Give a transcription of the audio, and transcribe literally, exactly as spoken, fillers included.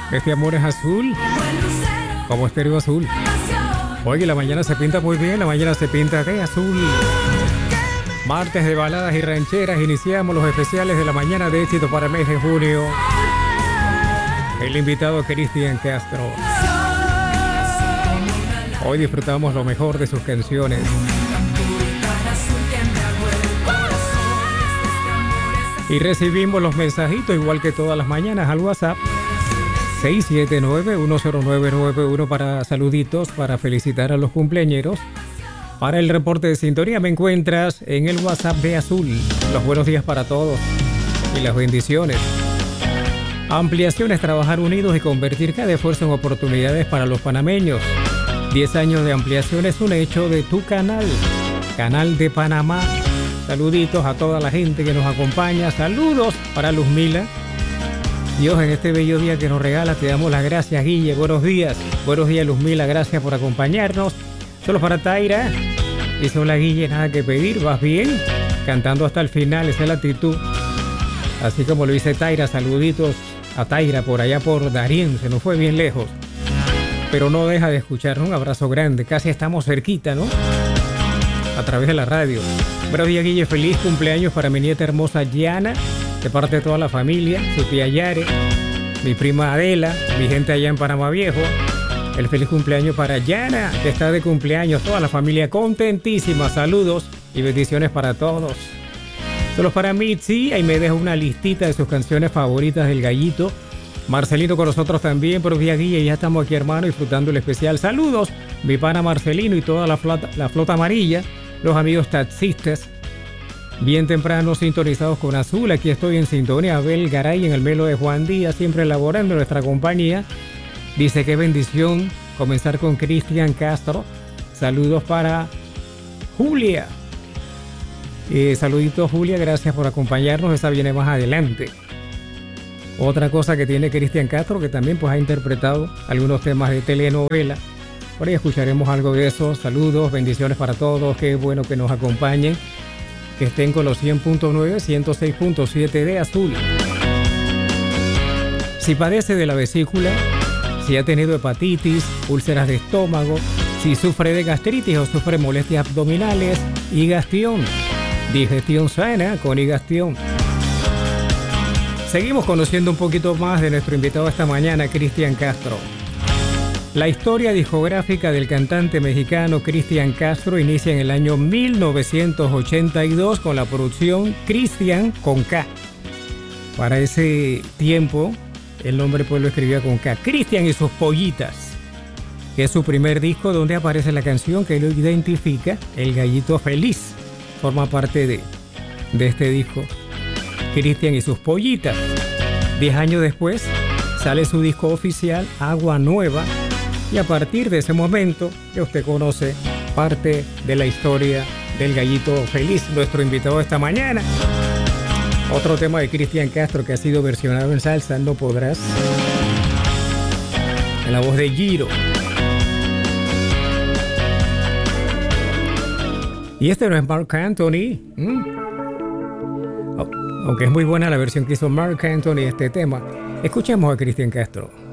Este amor es azul, como estéreo azul. Oye, la mañana se pinta muy bien, la mañana se pinta de azul. Martes de baladas y rancheras, iniciamos los especiales de la mañana de éxito para el mes de junio. El invitado Cristian Castro. Hoy disfrutamos lo mejor de sus canciones. Y recibimos los mensajitos igual que todas las mañanas al WhatsApp seis siete nueve, uno cero nueve nueve uno para saluditos, para felicitar a los cumpleañeros. Para el reporte de sintonía me encuentras en el WhatsApp de Azul. Los buenos días para todos y las bendiciones. Ampliación es trabajar unidos y convertir cada esfuerzo en oportunidades para los panameños. diez años de ampliación es un hecho de tu canal, Canal de Panamá. Saluditos a toda la gente que nos acompaña. Saludos para Luzmila. Dios, en este bello día que nos regala, te damos las gracias, Guille. Buenos días. Buenos días, Luzmila. Gracias por acompañarnos. Solo para Taira. Dice, hola, Guille, nada que pedir. ¿Vas bien? Cantando hasta el final. Esa es la actitud. Así como lo dice Taira. Saluditos a Taira por allá por Darien. Se nos fue bien lejos. Pero no deja de escucharnos. Un abrazo grande. Casi estamos cerquita, ¿no? A través de la radio. Buenos días, Guille. Feliz cumpleaños para mi nieta hermosa Yana. De parte de toda la familia, su tía Yare, mi prima Adela, mi gente allá en Panamá Viejo. El feliz cumpleaños para Yana, que está de cumpleaños. Toda la familia contentísima. Saludos y bendiciones para todos. Solo para Mitzi, ahí me dejo una listita de sus canciones favoritas del Gallito. Marcelino con nosotros también. Por día, Guille, ya estamos aquí, hermano, disfrutando el especial. Saludos, mi pana Marcelino y toda la flota, la flota amarilla, los amigos taxistas. Bien temprano sintonizados con Azul, aquí estoy en sintonía. Abel Garay en el Melo de Juan Díaz, siempre elaborando nuestra compañía. Dice qué bendición comenzar con Cristian Castro. Saludos para Julia. Eh, saluditos, Julia, gracias por acompañarnos. Esa viene más adelante. Otra cosa que tiene Cristian Castro, que también pues ha interpretado algunos temas de telenovela. Por ahí escucharemos algo de eso. Saludos, bendiciones para todos. Qué bueno que nos acompañen. Que estén con los cien punto nueve, ciento seis punto siete de Azul. Si padece de la vesícula, si ha tenido hepatitis, úlceras de estómago, si sufre de gastritis o sufre molestias abdominales, Higastión. Digestión sana con Higastión. Seguimos conociendo un poquito más de nuestro invitado esta mañana, Cristian Castro. La historia discográfica del cantante mexicano Cristian Castro inicia en el año mil novecientos ochenta y dos con la producción Cristian con K. Para ese tiempo, el nombre pues lo escribía con K. Cristian y sus pollitas, que es su primer disco donde aparece la canción que lo identifica, El Gallito Feliz. Forma parte de, de este disco, Cristian y sus pollitas. Diez años después, sale su disco oficial, Agua Nueva. Y a partir de ese momento, que usted conoce parte de la historia del Gallito Feliz, nuestro invitado esta mañana. Otro tema de Cristian Castro que ha sido versionado en salsa, No Podrás, en la voz de Giro. Y este no es Marc Anthony, ¿Mm? aunque es muy buena la versión que hizo Marc Anthony de este tema. Escuchemos a Cristian Castro.